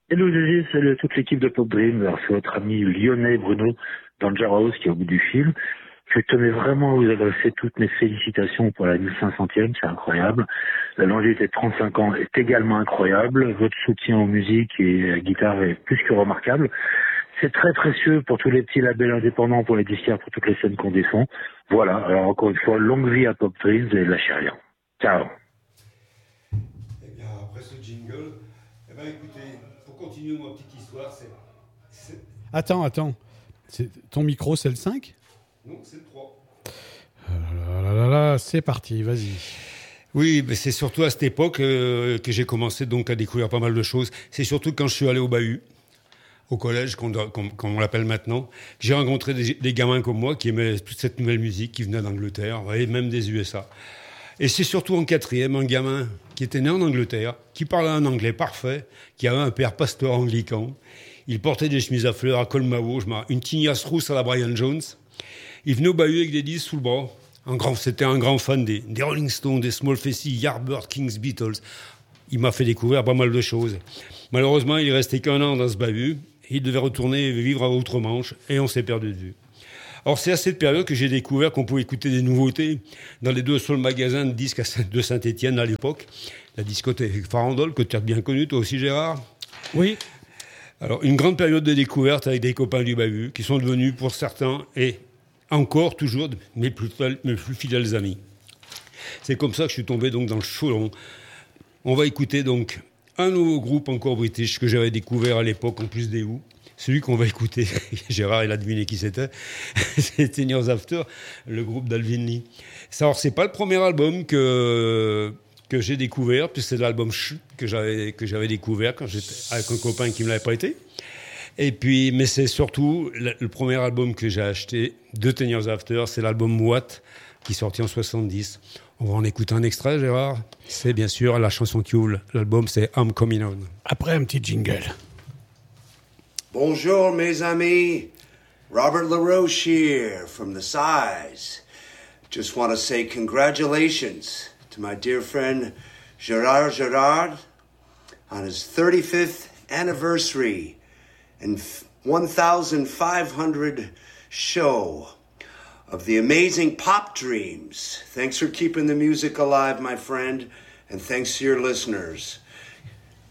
Hello Gégé, salut à toute l'équipe de Pop Dream. Alors c'est votre ami lyonnais Bruno dans le Jar House qui est au bout du fil. Je tenais vraiment à vous adresser toutes mes félicitations pour la 1500e, c'est incroyable. La longévité de 35 ans est également incroyable. Votre soutien en musique et à la guitare est plus que remarquable. C'est très précieux pour tous les petits labels indépendants, pour les disquaires, pour toutes les scènes qu'on défend. Voilà, alors encore une fois, longue vie à Pop Dreams et lâchez rien. Ciao. Eh bien, après ce jingle, eh bien, écoutez, pour continuer ma petite histoire, c'est... Attends. Ton micro, c'est le 5 ? Non, c'est le 3. C'est parti, vas-y. Oui, mais c'est surtout à cette époque que j'ai commencé donc à découvrir pas mal de choses. C'est surtout quand je suis allé au Bahut, au collège, comme on l'appelle maintenant, que j'ai rencontré des gamins comme moi qui aimaient toute cette nouvelle musique qui venait d'Angleterre, et même des USA. Et c'est surtout en quatrième, un gamin qui était né en Angleterre, qui parlait un anglais parfait, qui avait un père pasteur anglican. Il portait des chemises à fleurs à col Mao, une tignasse rousse à la Brian Jones. Il venait au Bahut avec des disques sous le bras. C'était un grand fan des Rolling Stones, des Small Faces, Yardbirds, Kings, Beatles. Il m'a fait découvrir pas mal de choses. Malheureusement, il restait qu'un an dans ce Bahut. Il devait retourner vivre à Outre-Manche et on s'est perdu de vue. Alors c'est à cette période que j'ai découvert qu'on pouvait écouter des nouveautés dans les deux seuls magasins de disques de Saint-Étienne à l'époque. La discothèque Farandole, que tu as bien connue, toi aussi Gérard. Oui. Alors une grande période de découverte avec des copains du Bahut qui sont devenus pour certains et encore toujours mes plus fidèles amis. C'est comme ça que je suis tombé donc dans le chaudron. On va écouter donc un nouveau groupe encore british que j'avais découvert à l'époque en plus des Who. Celui qu'on va écouter, Gérard il a deviné qui c'était, c'est Ten Years After, le groupe d'Alvin Lee. Alors c'est pas le premier album que j'ai découvert, puis c'est l'album que j'avais découvert quand j'étais avec un copain qui me l'avait prêté. Et puis, mais c'est surtout le premier album que j'ai acheté de Ten Years After, c'est l'album What, qui est sorti en 70. On va en écouter un extrait, Gérard. C'est bien sûr la chanson qui ouvre l'album, c'est I'm Coming On. Après un petit jingle. Bonjour, mes amis. Robert LaRoche here from The Size. Just want to say congratulations to my dear friend Gérard Girard on his 35th anniversary and 1,500 show of the amazing Pop Dreams. Thanks for keeping the music alive, my friend, and thanks to your listeners.